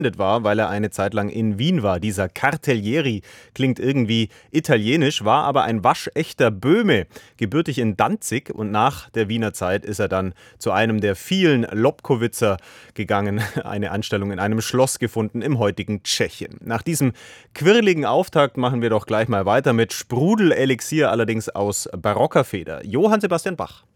befreundet war, weil er eine Zeit lang in Wien war. Dieser Cartellieri klingt irgendwie italienisch, war aber ein waschechter Böhme, gebürtig in Danzig, und nach der Wiener Zeit ist er dann zu einem der vielen Lobkowitzer gegangen, eine Anstellung in einem Schloss gefunden im heutigen Tschechien. Nach diesem quirligen Auftakt machen wir doch gleich mal weiter mit Sprudelelixier, allerdings aus barocker Feder. Johann Sebastian Bach.